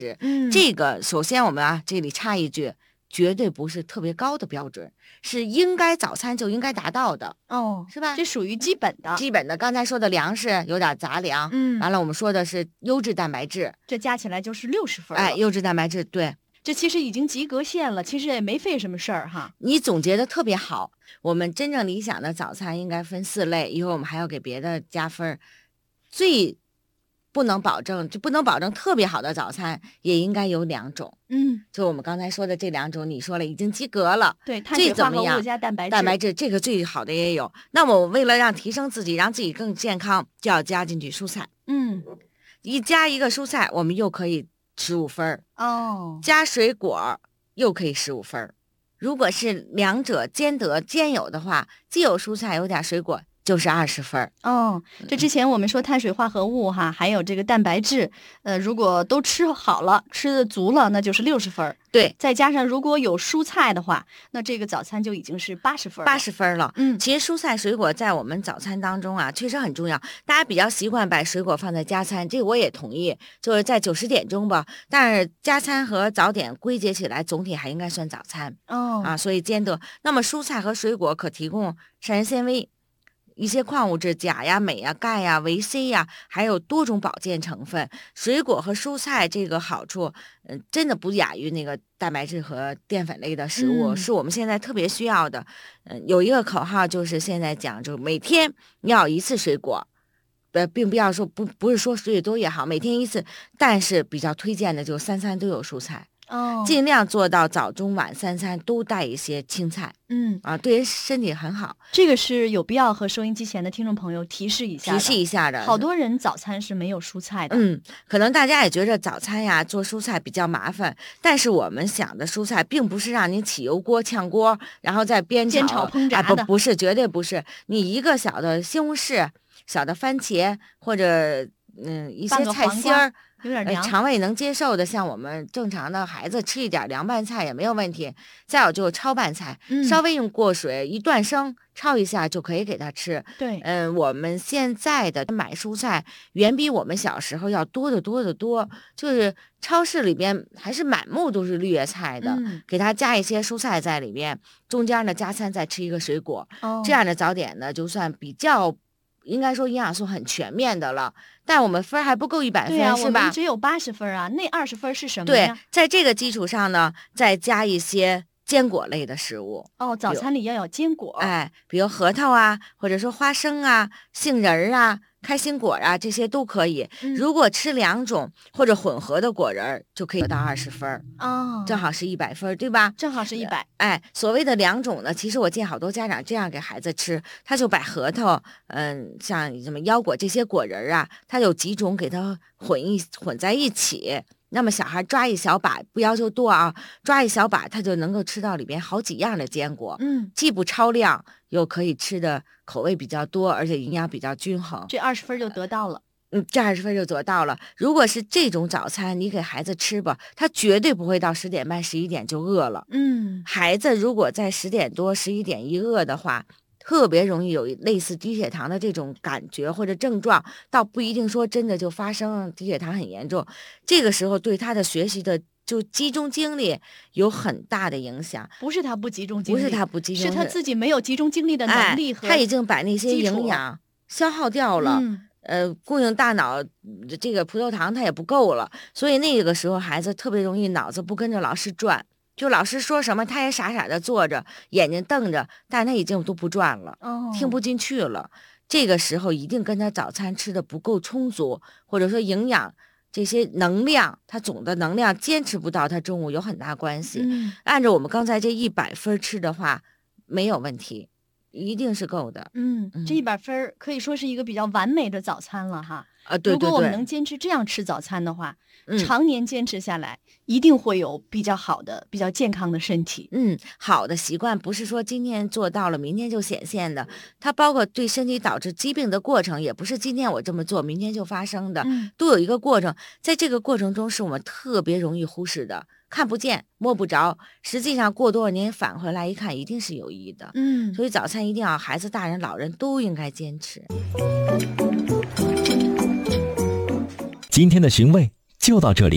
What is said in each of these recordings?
这个首先我们这里插一句，绝对不是特别高的标准，是应该早餐就应该达到的是吧？ 这属于基本的。 基本的，刚才说的粮食有点杂粮，完了我们说的是优质蛋白质， 这加起来就是60分了。 优质蛋白质，对。 这其实已经及格线了，其实也没费什么事儿哈。 你总结的特别好，我们真正理想的早餐应该分4类，一会儿我们还要给别的加分。最不能保证特别好的早餐也应该有2种，就我们刚才说的这2种，你说了已经及格了， 对，碳水化合物加蛋白质， 这个最好的也有。那么我为了让提升自己，让自己更健康，就要加进去蔬菜，一加一个蔬菜，我们又可以15分加水果又可以15分。如果是2者兼有的话，既有蔬菜有点水果，就是20分。 这之前我们说碳水化合物还有这个蛋白质，如果都吃好了，吃的足了，那就是60分。 对， 再加上如果有蔬菜的话，那这个早餐就已经是80分。 80分了。其实蔬菜水果在我们早餐当中确实很重要。大家比较习惯把水果放在加餐，这个我也同意，就是在90点钟吧。但是加餐和早点归结起来，总体还应该算早餐。所以兼得。那么蔬菜和水果可提供膳食纤维。一些矿物质，钾呀、镁呀、钙呀、维 C 呀，还有多种保健成分。水果和蔬菜这个好处，真的不亚于那个蛋白质和淀粉类的食物，是我们现在特别需要的。有一个口号就是现在讲，就每天你要1次水果，并不要说不是说水多也好，每天1次，但是比较推荐的就3餐都有蔬菜。尽量做到早中晚3餐都带一些青菜，对人身体很好。 这个是有必要和收音机前的听众朋友提示一下的。好多人早餐是没有蔬菜的， 可能大家也觉得早餐做蔬菜比较麻烦，但是我们想的蔬菜并不是让你起油锅炝锅，然后再煎炒烹炸的， 不是，绝对不是。你一个小的西红柿、小的番茄或者一些菜心儿。 有点凉， 肠胃能接受的，像我们正常的孩子吃一点凉拌菜也没有问题。再有就是焯拌菜，稍微用过水一断生焯一下就可以给他吃。 对， 我们现在的买蔬菜远比我们小时候要多得多，就是超市里边还是满目都是绿叶菜的，给他加一些蔬菜在里面，中间呢加餐再吃一个水果，这样的早点呢就算比较。应该说营养素很全面的了，但我们分还不够100分，是吧？ 我们只有80分啊，那20分是什么呀？ 对，在这个基础上呢，再加一些坚果类的食物。 早餐里要有坚果， 比如核桃或者说花生杏仁开心果这些都可以。如果吃2种或者混合的果仁，就可以得到20分。正好是100分，对吧？ 正好是100。 所谓的2种呢，其实我见好多家长这样给孩子吃，他就把核桃，像什么腰果这些果仁他有几种给他混在一起。那么小孩抓一小把，不要求多抓一小把，他就能够吃到里边好几样的坚果。既不超量，又可以吃的口味比较多，而且营养比较均衡。 这20分就得到了。 这20分就得到了。如果是这种早餐，你给孩子吃吧，他绝对不会到10点半、11点就饿了。孩子如果在10点多、11点一饿的话，特别容易有类似低血糖的这种感觉或者症状，倒不一定说真的就发生低血糖很严重。这个时候对他的学习的就集中精力有很大的影响。 不是他不集中精力， 是他自己没有集中精力的能力和他已经把那些营养消耗掉了。供应大脑这个葡萄糖它也不够了，所以那个时候孩子特别容易脑子不跟着老师转。就老师说什么他也傻傻的坐着，眼睛瞪着，但他已经都不转了，听不进去了。这个时候一定跟他早餐吃的不够充足，或者说营养这些能量，他总的能量坚持不到他中午有很大关系。按照我们刚才这100分吃的话没有问题，一定是够的。 这100分可以说是一个比较完美的早餐了哈。 对， 如果我们能坚持这样吃早餐的话，常年坚持下来，一定会有比较好的、比较健康的身体。 好的习惯不是说今天做到了，明天就显现的，它包括对身体导致疾病的过程，也不是今天我这么做，明天就发生的，都有一个过程。在这个过程中，是我们特别容易忽视的。看不见摸不着，实际上过多少年返回来一看，一定是有益的。所以早餐一定要孩子、大人、老人都应该坚持。 今天的寻味就到这里，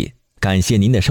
感谢您的收听。